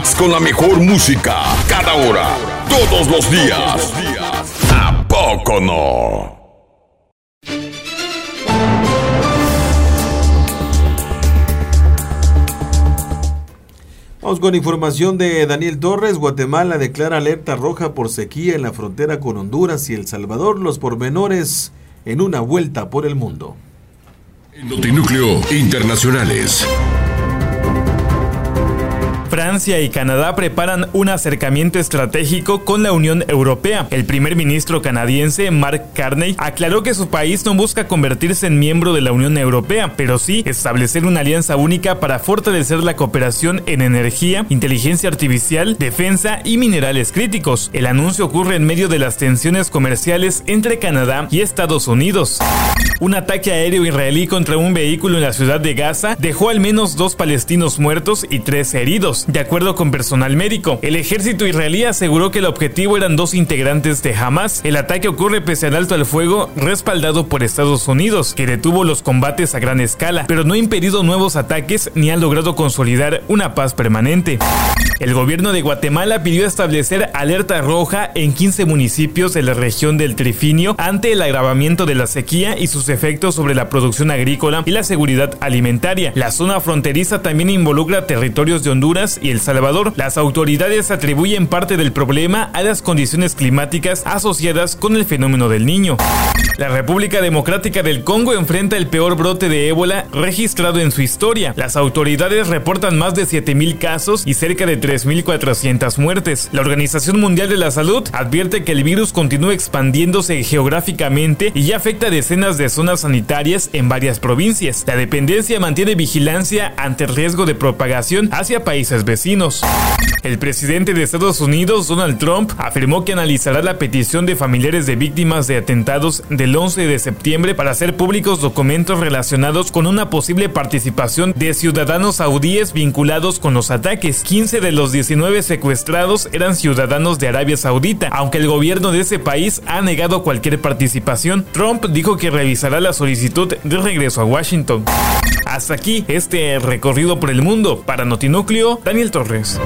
con la mejor música, cada hora, todos los días. ¿A poco no? Vamos con información de Daniel Torres. Guatemala declara alerta roja por sequía en la frontera con Honduras y El Salvador. Los pormenores en una vuelta por el mundo. Notinúcleo Internacionales. Francia y Canadá preparan un acercamiento estratégico con la Unión Europea. El primer ministro canadiense, Mark Carney, aclaró que su país no busca convertirse en miembro de la Unión Europea, pero sí establecer una alianza única para fortalecer la cooperación en energía, inteligencia artificial, defensa y minerales críticos. El anuncio ocurre en medio de las tensiones comerciales entre Canadá y Estados Unidos. Un ataque aéreo israelí contra un vehículo en la ciudad de Gaza dejó al menos 2 palestinos muertos y 3 heridos. De acuerdo con personal médico, el ejército israelí aseguró que el objetivo eran 2 integrantes de Hamas. El ataque ocurre pese al alto al fuego respaldado por Estados Unidos, que detuvo los combates a gran escala, pero no ha impedido nuevos ataques ni ha logrado consolidar una paz permanente. El gobierno de Guatemala pidió establecer alerta roja en 15 municipios de la región del Trifinio ante el agravamiento de la sequía y sus efectos sobre la producción agrícola y la seguridad alimentaria. La zona fronteriza también involucra territorios de Honduras y El Salvador. Las autoridades atribuyen parte del problema a las condiciones climáticas asociadas con el fenómeno del Niño. La República Democrática del Congo enfrenta el peor brote de ébola registrado en su historia. Las autoridades reportan más de 7,000 casos y cerca de 3,400 muertes. La Organización Mundial de la Salud advierte que el virus continúa expandiéndose geográficamente y ya afecta a decenas de zonas sanitarias en varias provincias. La dependencia mantiene vigilancia ante el riesgo de propagación hacia países vecinos. El presidente de Estados Unidos, Donald Trump, afirmó que analizará la petición de familiares de víctimas de atentados del 11 de septiembre para hacer públicos documentos relacionados con una posible participación de ciudadanos saudíes vinculados con los ataques. 15 de los 19 secuestrados eran ciudadanos de Arabia Saudita, aunque el gobierno de ese país ha negado cualquier participación. Trump dijo que revisará la solicitud de regreso a Washington. Hasta aquí este recorrido por el mundo. Para Notinúcleo, Daniel Torres.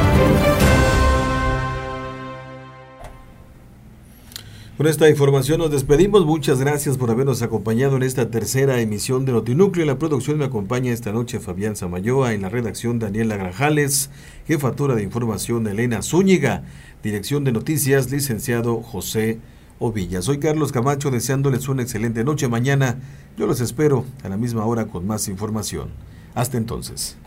Con esta información nos despedimos. Muchas gracias por habernos acompañado en esta tercera emisión de Notinúcleo. En la producción me acompaña esta noche Fabián Samayoa, en la redacción Daniela Grajales, jefatura de información Elena Zúñiga, dirección de noticias licenciado José Ovilla. Soy Carlos Camacho, deseándoles una excelente noche. Mañana yo los espero a la misma hora con más información. Hasta entonces.